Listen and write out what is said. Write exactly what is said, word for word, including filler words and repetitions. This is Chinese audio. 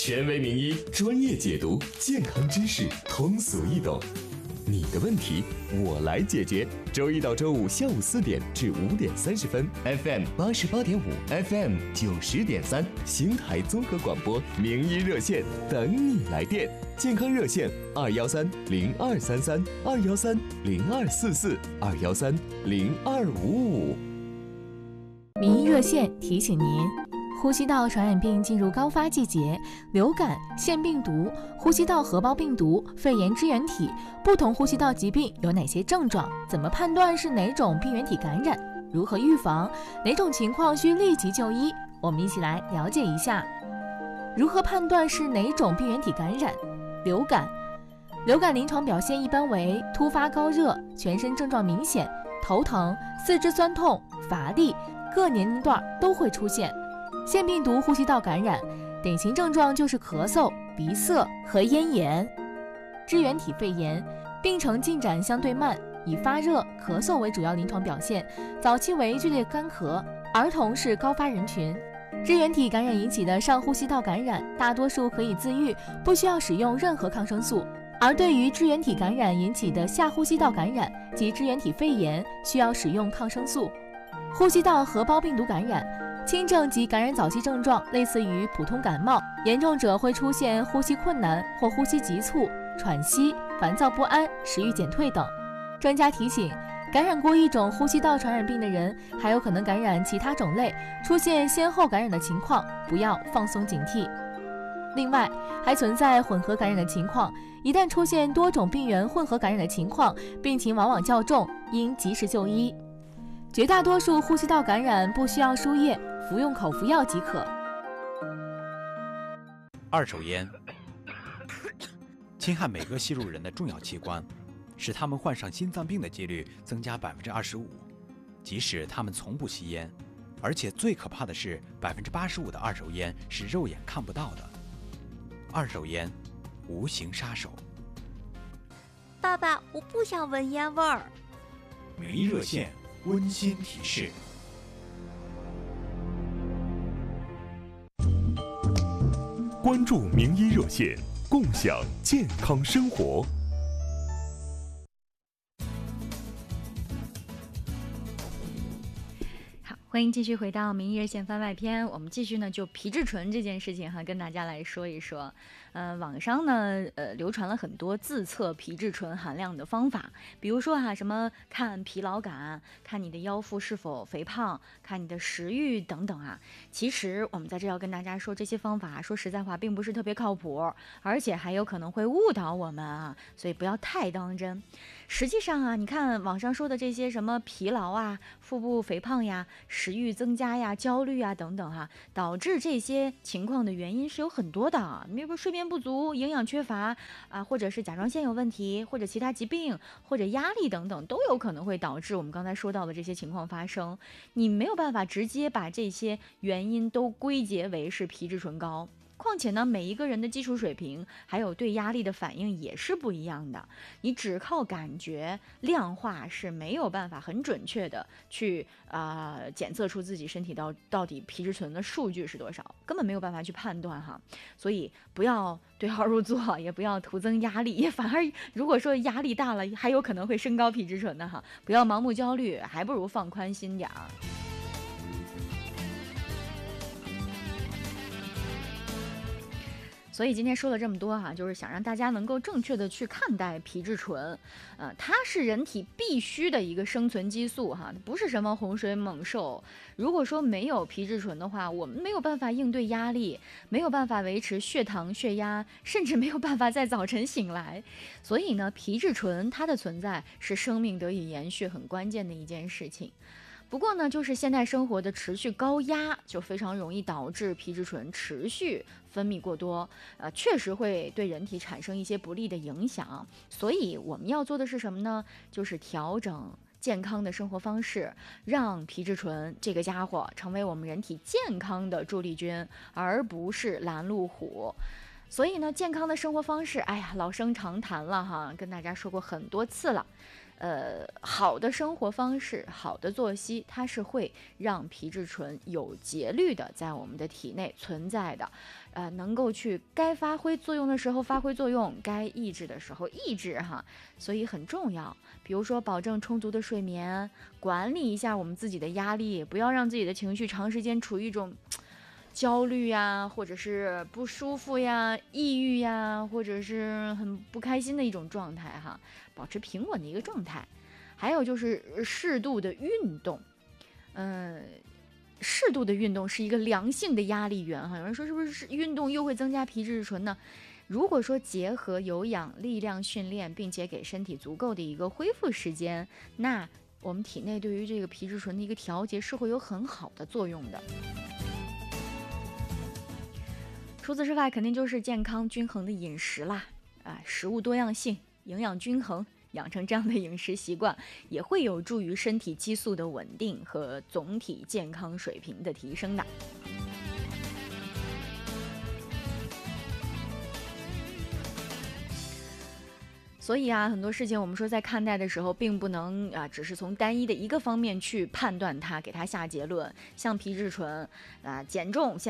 权威名医，专业解读，健康知识通俗易懂。你的问题我来解决。周一到周五下午四点至五点三十分 ，F M 八十八点五 ，F M 九十点三，邢台综合广播名医热线等你来电。健康热线二幺三零二三三二幺三零二四四二幺三零二五五。 名医热线提醒您。呼吸道传染病进入高发季节，流感、腺病毒、呼吸道合胞病毒、肺炎支原体，不同呼吸道疾病有哪些症状？怎么判断是哪种病原体感染？如何预防？哪种情况需立即就医？我们一起来了解一下。如何判断是哪种病原体感染？流感，流感临床表现一般为突发高热，全身症状明显，头疼、四肢酸痛、乏力，各年龄段都会出现。腺病毒呼吸道感染，典型症状就是咳嗽、鼻塞和咽炎。支原体肺炎，病程进展相对慢，以发热、咳嗽为主要临床表现，早期为剧烈干咳，儿童是高发人群。支原体感染引起的上呼吸道感染，大多数可以自愈，不需要使用任何抗生素。而对于支原体感染引起的下呼吸道感染及支原体肺炎，需要使用抗生素。呼吸道合胞病毒感染，轻症及感染早期症状类似于普通感冒，严重者会出现呼吸困难或呼吸急促、喘息、烦躁不安、食欲减退等。专家提醒，感染过一种呼吸道传染病的人，还有可能感染其他种类，出现先后感染的情况，不要放松警惕。另外，还存在混合感染的情况，一旦出现多种病原混合感染的情况，病情往往较重，应及时就医。绝大多数呼吸道感染不需要输液，服用口服药即可。 二手烟侵害每个吸入人的重要器官，使他们患上心脏病的几率增加百分之二十五。即使他们从不吸烟，而且最可怕的是，百分之八十五的二手烟是肉眼看不到的。二手烟，无形杀手。 爸爸，我不想闻烟味儿。 名医热线温馨提示。 关注名医热线，共享健康生活。 好，欢迎继续回到名医热线番外篇，我们继续呢就皮质醇这件事情哈，跟大家来说一说。呃，网上呢，呃，流传了很多自测皮质醇含量的方法，比如说哈，什么看疲劳感，看你的腰腹是否肥胖，看你的食欲等等啊。其实我们在这要跟大家说，这些方法说实在话并不是特别靠谱，而且还有可能会误导我们啊，所以不要太当真。实际上啊，你看网上说的这些什么疲劳啊、腹部肥胖呀、食欲增加呀、焦虑啊等等哈、啊，导致这些情况的原因是有很多的，比如睡眠不足、营养缺乏啊，或者是甲状腺有问题，或者其他疾病，或者压力等等，都有可能会导致我们刚才说到的这些情况发生。你没有办法直接把这些原因都归结为是皮质醇高。况且呢，每一个人的基础水平还有对压力的反应也是不一样的，你只靠感觉量化是没有办法很准确的去啊、呃、检测出自己身体到到底皮质醇的数据是多少，根本没有办法去判断哈。所以不要对号入座，也不要徒增压力，反而如果说压力大了，还有可能会升高皮质醇的哈。不要盲目焦虑，还不如放宽心点儿。所以今天说了这么多哈、啊，就是想让大家能够正确的去看待皮质醇，呃，它是人体必须的一个生存激素哈，不是什么洪水猛兽。如果说没有皮质醇的话，我们没有办法应对压力，没有办法维持血糖、血压，甚至没有办法在早晨醒来。所以呢，皮质醇它的存在是生命得以延续很关键的一件事情。不过呢，就是现代生活的持续高压，就非常容易导致皮质醇持续分泌过多，呃，确实会对人体产生一些不利的影响。所以我们要做的是什么呢？就是调整健康的生活方式，让皮质醇这个家伙成为我们人体健康的助力军，而不是拦路虎。所以呢，健康的生活方式，哎呀，老生常谈了哈，跟大家说过很多次了。 呃，好的生活方式，好的作息，它是会让皮质醇有节律的在我们的体内存在的，呃，能够去该发挥作用的时候发挥作用，该抑制的时候抑制哈，所以很重要。比如说，保证充足的睡眠，管理一下我们自己的压力，不要让自己的情绪长时间处于一种焦虑呀，或者是不舒服呀、抑郁呀，或者是很不开心的一种状态哈，保持平稳的一个状态。还有就是适度的运动，嗯、呃，适度的运动是一个良性的压力源哈。有人说是不是运动又会增加皮质醇呢？如果说结合有氧力量训练，并且给身体足够的一个恢复时间，那我们体内对于这个皮质醇的一个调节是会有很好的作用的。除此之外，肯定就是健康均衡的饮食啦，啊，食物多样性，营养均衡，养成这样的饮食习惯，也会有助于身体激素的稳定和总体健康水平的提升的。所以啊，很多事情我们说在看待的时候，并不能啊，只是从单一的一个方面去判断它，给它下结论。像皮质醇啊、减重。